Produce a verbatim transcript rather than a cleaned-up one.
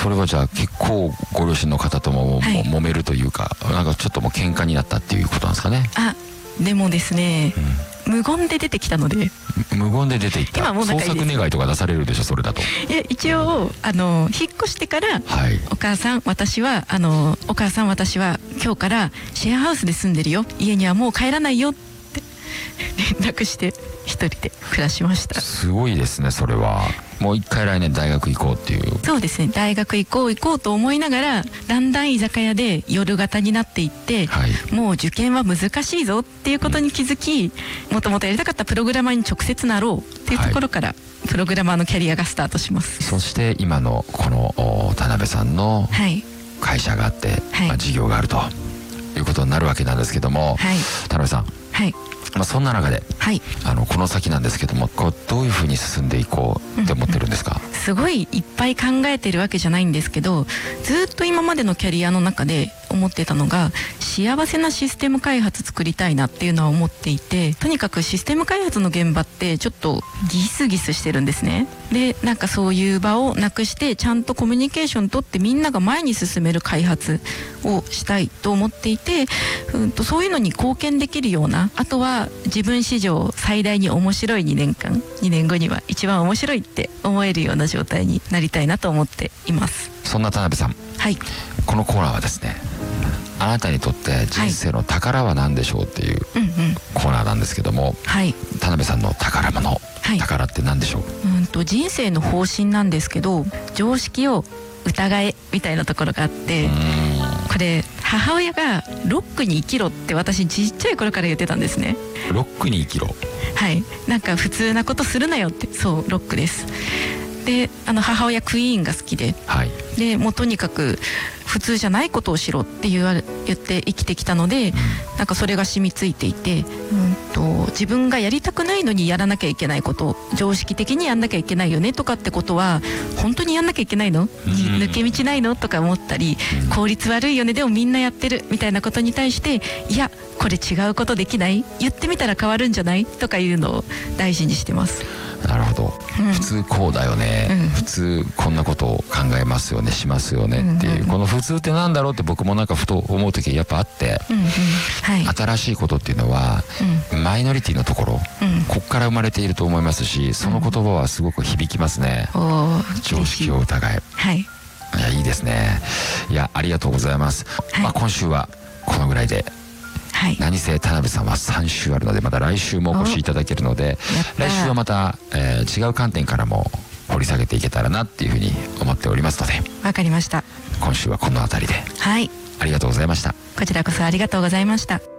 それはじゃあ結構ご両親の方とも、 はい、 も揉めるというか、なんかちょっともう喧嘩になったっていうことなんですかね。 あ、でもですね、うん、無言で出てきたので。 無言で出ていった。 今もう仲いいです。 捜索願いとか出されるでしょ、それだと。 いや、一応あの引っ越してから、はい、お母さん私はあのお母さん私は今日からシェアハウスで住んでるよ、家にはもう帰らないよって連絡して一人で暮らしました。 すごいですね、それは。もう一回来年大学行こうっていう。 そうですね、大学行こう行こうと思いながら、だんだん居酒屋で夜型になっていって、はい、もう受験は難しいぞっていうことに気づき、もともとやりたかったプログラマーに直接なろうっていうところから、はい、プログラマーのキャリアがスタートします。 そして今のこの田辺さんの会社があって、はい、まあ、事業があるということになるわけなんですけども、はい、田辺さん、はい、まあ、そんな中で、はい、あのこの先なんですけども、こうどういうふうに進んでいこうって思ってるんですか？ うんうん、すごいいっぱい考えてるわけじゃないんですけど、ずっと今までのキャリアの中で思ってたのが、幸せなシステム開発作りたいなっていうのは思っていて、とにかくシステム開発の現場ってちょっとギスギスしてるんですね。で、なんかそういう場をなくして、ちゃんとコミュニケーション取ってみんなが前に進める開発をしたいと思っていて、うんとそういうのに貢献できるような、あとは自分史上最大に面白いにねんかん、にねんごには一番面白いって思えるような状態になりたいなと思っています。 そんな田辺さん、はい、このコーナーはですね、あなたにとって人生の宝は何でしょうっていうコーナーなんですけども、はい、田辺さんの宝物、はい、宝って何でしょう？ うんと人生の方針なんですけど、常識を疑えみたいなところがあって、これ母親がロックに生きろって私ちっちゃい頃から言ってたんですね。 ロックに生きろ。 はい、なんか普通なことするなよって。そう、ロックです。で、あの母親クイーンが好きで、はい、でもうとにかく普通じゃないことをしろって言われ言って生きてきたので、うん、なんかそれが染みついていて、うんと自分がやりたくないのにやらなきゃいけないこと、常識的にやんなきゃいけないよねとかってことは、本当にやんなきゃいけないの、うん、抜け道ないのとか思ったり、うん、効率悪いよね、でもみんなやってるみたいなことに対して、いやこれ違うことできない、言ってみたら変わるんじゃないとかいうのを大事にしてます。 なるほど、うん、普通こうだよね、うん、普通こんなことを考えますよね、しますよねっていう、うんうんうん、この普通ってなんだろうって僕もなんかふと思う時やっぱあって、うんうん、はい、新しいことっていうのは、うん、マイノリティのところ、うん、こっから生まれていると思いますし、その言葉はすごく響きますね、うん、常識を疑え、はい、いやいいですね。いやありがとうございます、はい、まあ、今週はこのぐらいで、はい、何せ田辺さんはさん週あるので、また来週もお越しいただけるので、来週はまた、えー、違う観点からも掘り下げていけたらなっていうふうに思っておりますので、 わかりました。 今週はこの辺りで、はい、ありがとうございました。 こちらこそありがとうございました。